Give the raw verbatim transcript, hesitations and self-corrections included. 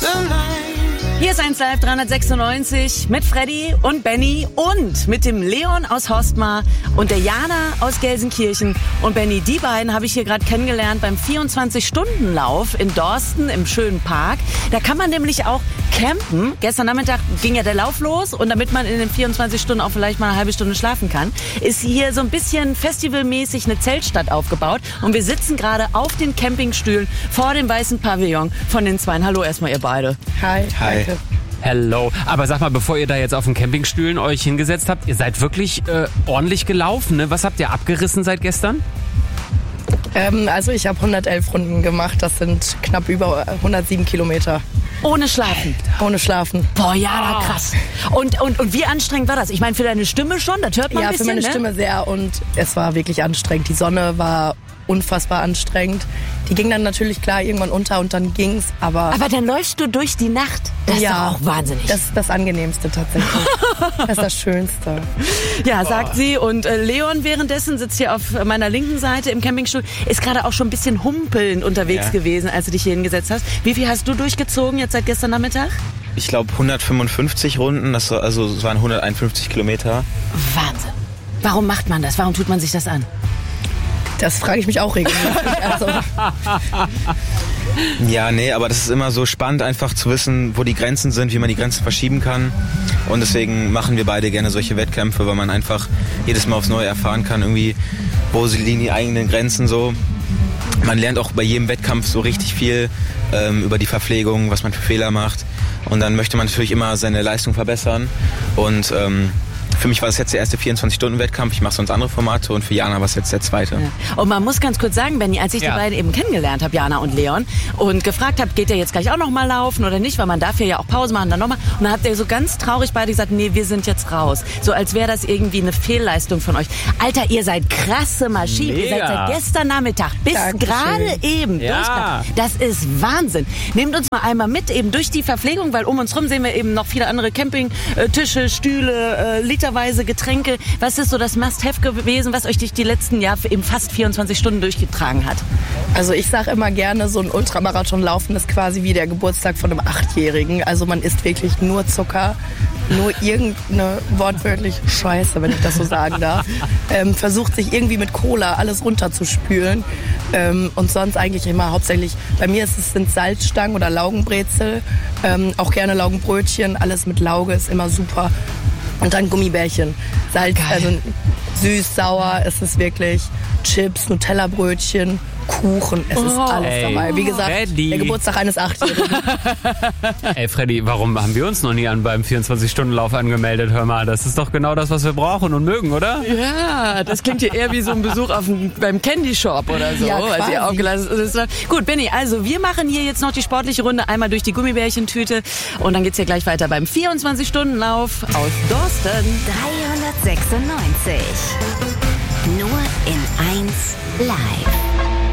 Hier ist eins Live dreihundertsechsundneunzig mit Freddy und Benny und mit dem Leon aus Horstmar und der Jana aus Gelsenkirchen. Und Benny, die beiden habe ich hier gerade kennengelernt beim vierundzwanzig-Stunden-Lauf in Dorsten im schönen Park. Da kann man nämlich auch campen. Gestern Nachmittag ging ja der Lauf los und damit man in den vierundzwanzig Stunden auch vielleicht mal eine halbe Stunde schlafen kann, ist hier so ein bisschen festivalmäßig eine Zeltstadt aufgebaut. Und wir sitzen gerade auf den Campingstühlen vor dem weißen Pavillon von den Zweien. Hallo erstmal ihr beide. Hi. Hi. Hello. Aber sag mal, bevor ihr da jetzt auf den Campingstühlen euch hingesetzt habt, ihr seid wirklich äh, ordentlich gelaufen, ne? Was habt ihr abgerissen seit gestern? Ähm, also ich habe hundertelf Runden gemacht, das sind knapp über hundertsieben Kilometer. Ohne Schlafen? Ohne Schlafen. Boah, ja, krass. Und, und, und wie anstrengend war das? Ich meine, für deine Stimme schon, das hört man ja, ein bisschen, für meine ne? Stimme sehr und es war wirklich anstrengend. Die Sonne war unfassbar anstrengend. Die ging dann natürlich klar irgendwann unter und dann ging's, aber... Aber dann läufst du durch die Nacht. Das ja, ist doch auch wahnsinnig. Das ist das Angenehmste tatsächlich. Das ist das Schönste. Ja, sagt sie. Und äh, Leon währenddessen sitzt hier auf meiner linken Seite im Campingstuhl, ist gerade auch schon ein bisschen humpelnd unterwegs ja. gewesen, als du dich hier hingesetzt hast. Wie viel hast du durchgezogen jetzt seit gestern Nachmittag? Ich glaube hundertfünfundfünfzig Runden, das war, also es waren hunderteinundfünfzig Kilometer. Wahnsinn. Warum macht man das? Warum tut man sich das an? Das frage ich mich auch regelmäßig. Also. Ja, nee, aber das ist immer so spannend, einfach zu wissen, wo die Grenzen sind, wie man die Grenzen verschieben kann. Und deswegen machen wir beide gerne solche Wettkämpfe, weil man einfach jedes Mal aufs Neue erfahren kann, irgendwie, wo liegen die eigenen Grenzen so. Man lernt auch bei jedem Wettkampf so richtig viel ähm, über die Verpflegung, was man für Fehler macht. Und dann möchte man natürlich immer seine Leistung verbessern. Und ähm, für mich war das jetzt der erste vierundzwanzig-Stunden-Wettkampf. Ich mache sonst andere Formate und für Jana war es jetzt der zweite. Ja. Und man muss ganz kurz sagen, Benni, als ich ja. die beiden eben kennengelernt habe, Jana und Leon, und gefragt habe, geht ihr jetzt gleich auch noch mal laufen oder nicht, weil man darf ja auch Pause machen, dann nochmal. Und dann habt ihr so ganz traurig beide gesagt, nee, wir sind jetzt raus. So als wäre das irgendwie eine Fehlleistung von euch. Alter, ihr seid krasse Maschinen. Mega. Ihr seid seit gestern Nachmittag bis gerade eben ja. durch. Das ist Wahnsinn. Nehmt uns mal einmal mit eben durch die Verpflegung, weil um uns rum sehen wir eben noch viele andere Campingtische, Stühle, literweise Getränke. Was ist so das Must-Have gewesen, was euch durch die letzten Jahre eben fast vierundzwanzig Stunden durchgetragen hat? Also ich sage immer gerne, so ein Ultramarathon laufen ist quasi wie der Geburtstag von einem Achtjährigen. Also man isst wirklich nur Zucker, nur irgendeine wortwörtlich Scheiße, wenn ich das so sagen darf. Ähm, versucht sich irgendwie mit Cola alles runterzuspülen. Ähm, und sonst eigentlich immer hauptsächlich, bei mir ist es, sind Salzstangen oder Laugenbrezel, ähm, auch gerne Laugenbrötchen, alles mit Lauge ist immer super. Und dann Gummibärchen. Salz, Geil. also süß, sauer, es ist wirklich Chips, Nutella-Brötchen, Kuchen, es ist oh, alles ey, dabei. Wie gesagt, Freddy. Der Geburtstag eines Achtjährigen. Ey Freddy, warum haben wir uns noch nie an beim vierundzwanzig-Stunden-Lauf angemeldet? Hör mal, das ist doch genau das, was wir brauchen und mögen, oder? Ja, das klingt ja eher wie so ein Besuch auf ein, beim Candy Shop oder so. Ja, als ihr aufgelassen ist. Gut, Benni, also wir machen hier jetzt noch die sportliche Runde einmal durch die Gummibärchentüte und dann geht's hier gleich weiter beim vierundzwanzig-Stunden-Lauf aus Dorsten. dreihundertsechsundneunzig. Nur in eins live.